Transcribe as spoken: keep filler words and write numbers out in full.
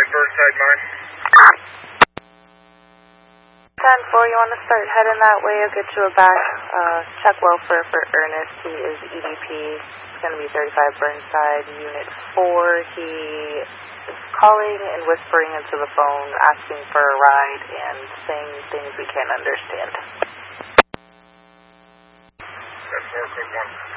thirty-five Burnside Mine. ten four, you want to start heading that way? I'll get you a back. Uh, check welfare for Ernest. He is E D P. It's going to be thirty-five Burnside, Unit four. He is calling and whispering into the phone, asking for a ride and saying things we can't understand. ten four, code one.